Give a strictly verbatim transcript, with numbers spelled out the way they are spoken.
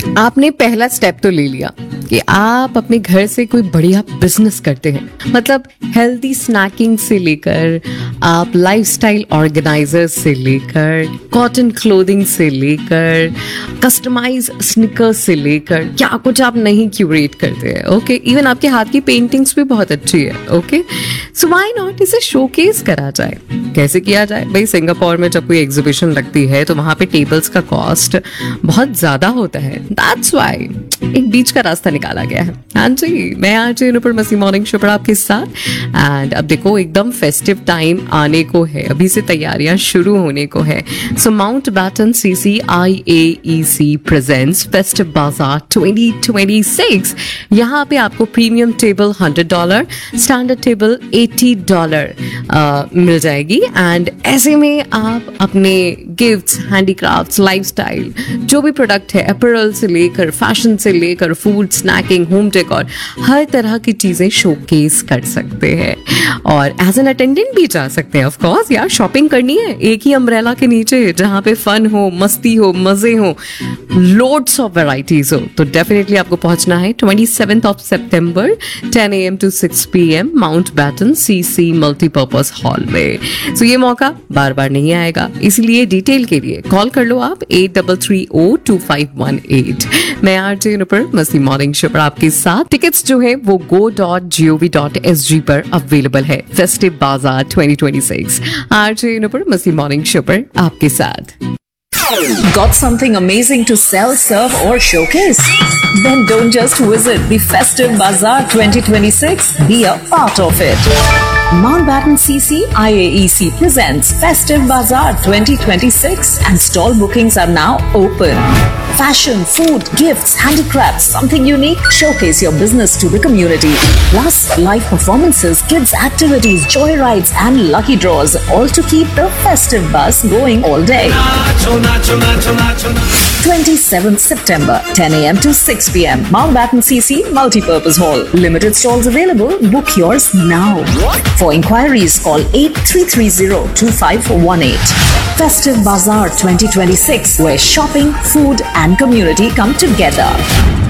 आपने पहला स्टेप तो ले लिया कि आप अपने घर से कोई बढ़िया बिजनेस करते हैं, मतलब हेल्दी स्नैकिंग से लेकर आप लाइफस्टाइल ऑर्गेनाइजर से लेकर कॉटन क्लोथिंग से लेकर कस्टमाइज स्निकर्स से लेकर क्या कुछ आप नहीं क्यूरेट करते हैं। ओके, इवन आपके हाथ की पेंटिंग्स भी बहुत अच्छी है। ओके, सो व्हाई नॉट इसे शोकेस करा जाए। कैसे किया जाए भाई? सिंगापुर में जब कोई एग्जीबिशन लगती है तो वहां पे टेबल्स का कॉस्ट बहुत ज्यादा होता है। दैट्स व्हाई एक बीच का रास्ता निकाला गया है। हाँ जी, मैं आज ऊपर मसी मॉर्निंग शो पर आपके साथ। एंड अब देखो एकदम फेस्टिव टाइम आने को है, अभी से तैयारियां शुरू होने को है। सो माउंट बैटन सी सी आई ए ई सी प्रेजेंट्स फेस्टिव बाजार ट्वेंटी ट्वेंटी सिक्स। यहाँ पे आपको premium table hundred dollar, standard table eighty dollar मिल जाएगी। एंड ऐसे में आप अपने गिफ्ट्स, हैंडीक्राफ्ट्स, लाइफस्टाइल जो भी प्रोडक्ट है, अपैरल से लेकर फैशन से लेकर फूड, स्नैकिंग, होम डेकोर, हर तरह की चीजें शोकेस कर सकते हैं और एज एन अटेंडेंट भी जा सकते हैं। ऑफ कोर्स यार, शॉपिंग करनी है एक ही अम्ब्रेला के नीचे जहां पे फन हो, मस्ती हो, मजे हो, लोड्स ऑफ वैरायटीज हो, तो डेफिनेटली आपको पहुंचना है twenty seventh of September ten A M to six P M mount baton C C multipurpose hall में। सो ये मौका बार बार नहीं आएगा, इसलिए डिटेल के लिए कॉल कर लो आप eight three three O two five one eight. मैं आरजे नुपुर मस्ती मॉर्निंग शो पर आपके साथ। टिकट्स जो है वो go dot G O V dot S G पर अवेलेबल है। फेस्टिव बाजार twenty twenty six, RJ Nupur मस्ती मॉर्निंग शो पर आपके साथ। Got something amazing to sell, serve or showcase? Then don't just visit the Festive Bazaar twenty twenty-six, be a part of it. Mountbatten C C I A E C presents Festive Bazaar twenty twenty-six and stall bookings are now open. Fashion, food, gifts, handicrafts, something unique, showcase your business to the community. Plus live performances, kids activities, joyrides and lucky draws, all to keep the festive buzz going all day. twenty-seventh September, ten a m to six p m Mountbatten C C Multipurpose Hall. Limited stalls available. Book yours now. For inquiries, call eight three three zero two five one eight. Festive Bazaar twenty twenty-six, where shopping, food and community come together.